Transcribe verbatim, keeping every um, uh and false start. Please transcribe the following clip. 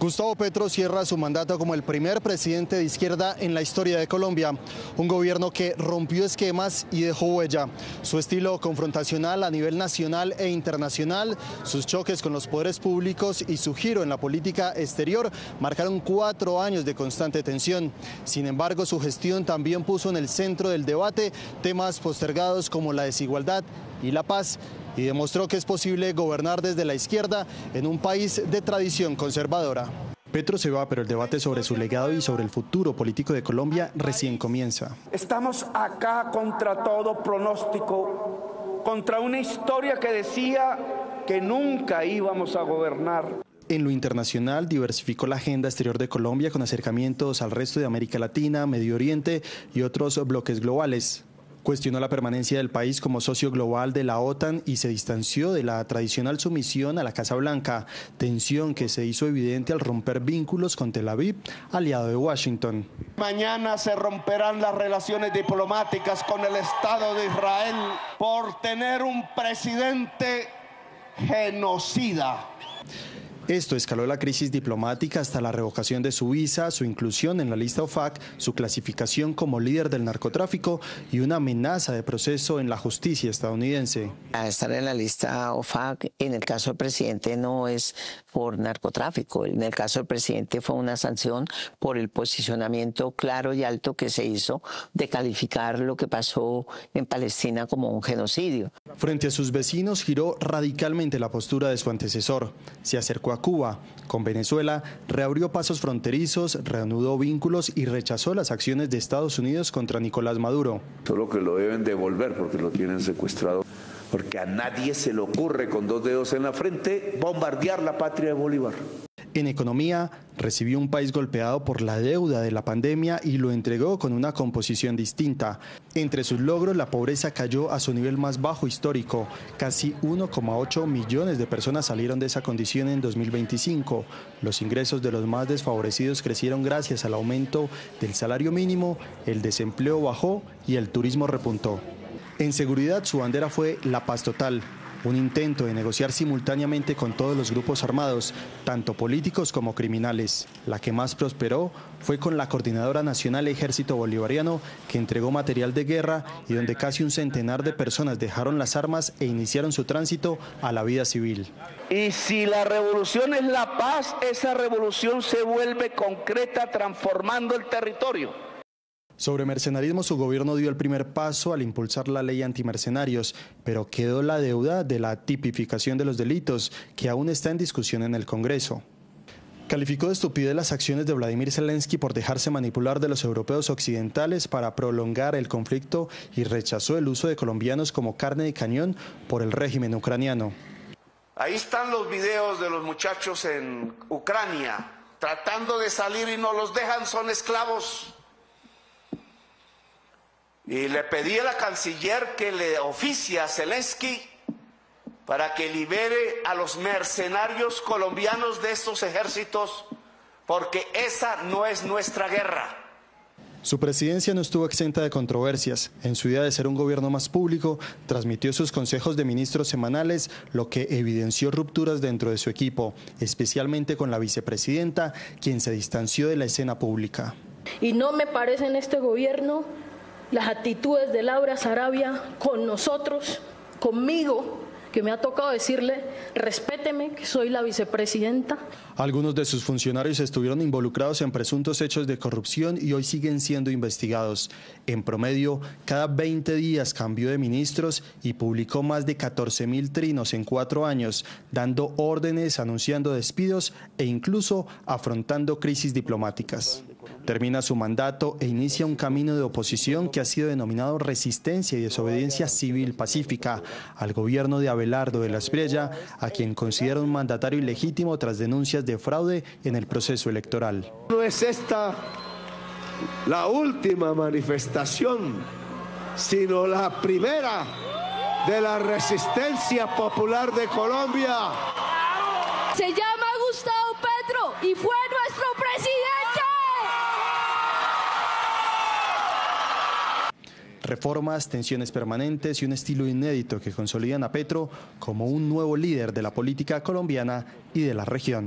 Gustavo Petro cierra su mandato como el primer presidente de izquierda en la historia de Colombia, un gobierno que rompió esquemas y dejó huella. Su estilo confrontacional a nivel nacional e internacional, sus choques con los poderes públicos y su giro en la política exterior marcaron cuatro años de constante tensión. Sin embargo, su gestión también puso en el centro del debate temas postergados como la desigualdad y la paz, y demostró que es posible gobernar desde la izquierda en un país de tradición conservadora. Petro se va, pero el debate sobre su legado y sobre el futuro político de Colombia recién comienza. Estamos acá contra todo pronóstico, contra una historia que decía que nunca íbamos a gobernar. En lo internacional, diversificó la agenda exterior de Colombia con acercamientos al resto de América Latina, Medio Oriente y otros bloques globales. Cuestionó la permanencia del país como socio global de la OTAN y se distanció de la tradicional sumisión a la Casa Blanca, tensión que se hizo evidente al romper vínculos con Tel Aviv, aliado de Washington. Mañana se romperán las relaciones diplomáticas con el Estado de Israel por tener un presidente genocida. Esto escaló la crisis diplomática hasta la revocación de su visa, su inclusión en la lista O F A C, su clasificación como líder del narcotráfico y una amenaza de proceso en la justicia estadounidense. A estar en la lista O F A C, en el caso del presidente no es por narcotráfico, en el caso del presidente fue una sanción por el posicionamiento claro y alto que se hizo de calificar lo que pasó en Palestina como un genocidio. Frente a sus vecinos giró radicalmente la postura de su antecesor, se acercó a Cuba, con Venezuela, reabrió pasos fronterizos, reanudó vínculos y rechazó las acciones de Estados Unidos contra Nicolás Maduro. Solo que lo deben devolver porque lo tienen secuestrado, porque a nadie se le ocurre con dos dedos en la frente bombardear la patria de Bolívar. En economía, recibió un país golpeado por la deuda de la pandemia y lo entregó con una composición distinta. Entre sus logros, la pobreza cayó a su nivel más bajo histórico. Casi uno coma ocho millones de personas salieron de esa condición en dos mil veinticinco. Los ingresos de los más desfavorecidos crecieron gracias al aumento del salario mínimo, el desempleo bajó y el turismo repuntó. En seguridad, su bandera fue la paz total. Un intento de negociar simultáneamente con todos los grupos armados, tanto políticos como criminales. La que más prosperó fue con la Coordinadora Nacional Ejército Bolivariano, que entregó material de guerra y donde casi un centenar de personas dejaron las armas e iniciaron su tránsito a la vida civil. Y si la revolución es la paz, esa revolución se vuelve concreta transformando el territorio. Sobre mercenarismo, su gobierno dio el primer paso al impulsar la ley antimercenarios, pero quedó la deuda de la tipificación de los delitos, que aún está en discusión en el Congreso. Calificó de estupidez las acciones de Vladimir Zelensky por dejarse manipular de los europeos occidentales para prolongar el conflicto y rechazó el uso de colombianos como carne de cañón por el régimen ucraniano. Ahí están los videos de los muchachos en Ucrania, tratando de salir y no los dejan, son esclavos. Y le pedí a la canciller que le oficie a Zelensky para que libere a los mercenarios colombianos de estos ejércitos, porque esa no es nuestra guerra. Su presidencia no estuvo exenta de controversias. En su idea de ser un gobierno más público, transmitió sus consejos de ministros semanales, lo que evidenció rupturas dentro de su equipo, especialmente con la vicepresidenta, quien se distanció de la escena pública. Y no me parece en este gobierno las actitudes de Laura Sarabia con nosotros, conmigo, que me ha tocado decirle, respéteme, que soy la vicepresidenta. Algunos de sus funcionarios estuvieron involucrados en presuntos hechos de corrupción y hoy siguen siendo investigados. En promedio, cada veinte días cambió de ministros y publicó más de catorce mil trinos en cuatro años, dando órdenes, anunciando despidos e incluso afrontando crisis diplomáticas. Termina su mandato e inicia un camino de oposición que ha sido denominado resistencia y desobediencia civil pacífica al gobierno de Abelardo de la Espriella, a quien considera un mandatario ilegítimo tras denuncias de fraude en el proceso electoral. No es esta la última manifestación, sino la primera de la resistencia popular de Colombia. Se llama Gustavo Petro y fue nuestro presidente. Reformas, tensiones permanentes y un estilo inédito que consolidan a Petro como un nuevo líder de la política colombiana y de la región.